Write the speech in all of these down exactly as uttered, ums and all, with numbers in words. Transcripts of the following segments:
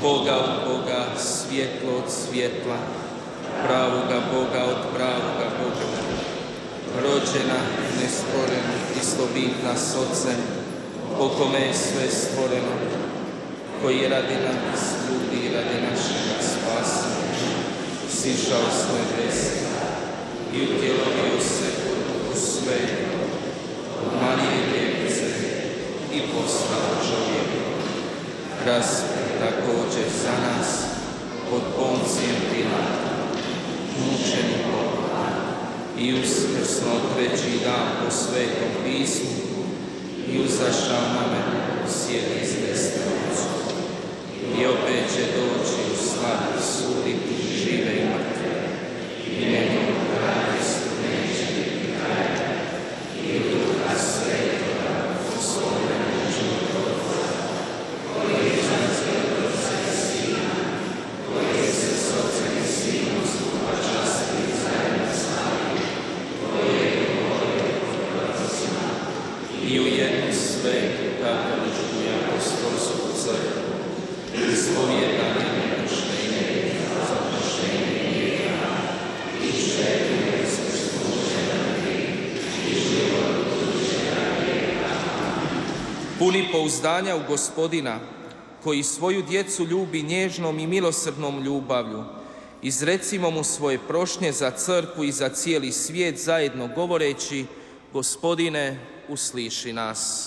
Boga od Boga, svjetlo od svjetla, pravoga Boga od pravoga Boga, rođena, nestvorena, istobitna s Otcem, po kome je sve stvoreno, koji je radi nas, ljudi i radi našega spasa, sišao s nebesa i utjelovio se u Duhu Svetom, od Marije Djevice i postao čovjek. Raspet također za nas pod Poncijem Pilatom, mučen i pokopan, i uskrsno treći dan po Svetom pismu i uzašao na mene, sjedi s desne Otca. I opet će doći u slavu suditi žive i mrtve, i njegovom kraljevstvu neće biti kraja, i Duha Svetoga Gospodina životvorca, koji je izrazio od Otca i Sina, koji se s Otcem i Sinom skupa častili zajedno slavili, koji je govorio po prorocima, i u jednu svetu katoličku i apostolsku crkvu, ispovjedanje nepoštenja za oproštenje grijeha i četiri iskrsnuća i život budućega vijeka. Puni pouzdanja u Gospodina, koji svoju djecu ljubi nježnom i milosrdnom ljubavlju, izrecimo mu svoje prošnje za crkvu i za cijeli svijet zajedno govoreći: Gospodine, usliši nas.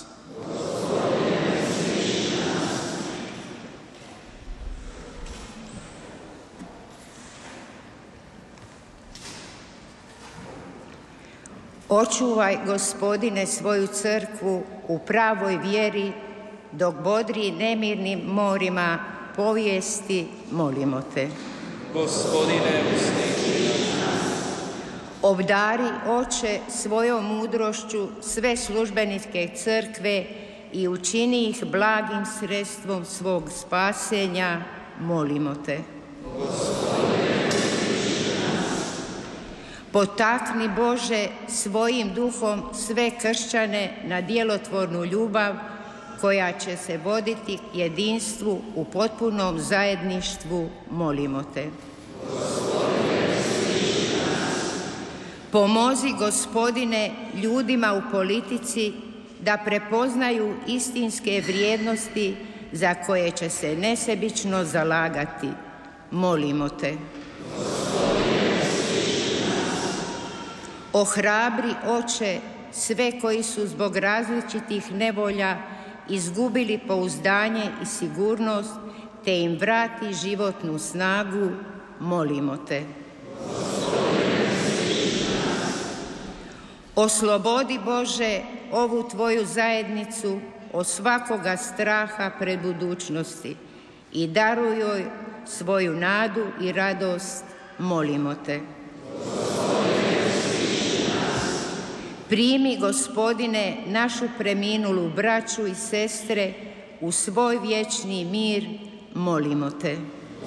Očuvaj, Gospodine, svoju crkvu u pravoj vjeri, dok bodri nemirnim morima povijesti, molimo te. Gospodine, usliši nas. Obdari, Oče, svojom mudrošću sve službenike crkve i učini ih blagim sredstvom svog spasenja, molimo te. Gospodine, usliši nas. Potakni, Bože, svojim duhom sve kršćane na djelotvornu ljubav koja će se voditi jedinstvu u potpunom zajedništvu, molimo te. Gospodine, usliši nas. Pomozi, Gospodine, ljudima u politici da prepoznaju istinske vrijednosti za koje će se nesebično zalagati, molimo te. Ohrabri, Oče, sve koji su zbog različitih nevolja izgubili pouzdanje i sigurnost, te im vrati životnu snagu, molimo te. Oslobodi, Bože, ovu Tvoju zajednicu od svakoga straha pred budućnosti i daruj joj svoju nadu i radost, molimo te. Primi, Gospodine, našu preminulu braću i sestre u svoj vječni mir, molimo te.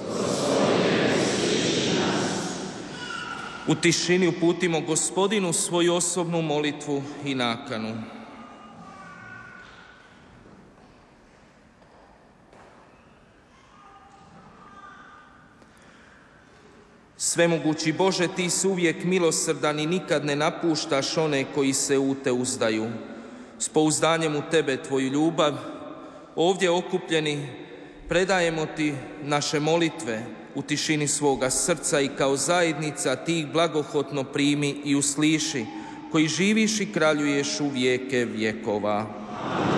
U tišini uputimo Gospodinu svoju osobnu molitvu i nakanu. Svemogući Bože, ti si uvijek milosrdan i nikad ne napuštaš one koji se u te uzdaju. S pouzdanjem u tebe, tvoju ljubav, ovdje okupljeni predajemo ti naše molitve u tišini svoga srca i kao zajednica ti ih blagohotno primi i usliši, koji živiš i kraljuješ u vijeke vjekova.